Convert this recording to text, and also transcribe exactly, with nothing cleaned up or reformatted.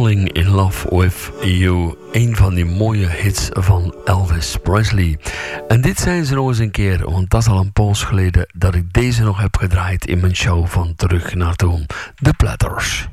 Falling in Love with You. Een van die mooie hits van Elvis Presley. En dit zijn ze nog eens een keer, want dat is al een poos geleden dat ik deze nog heb gedraaid in mijn show van Terug naar Toen. The Platters.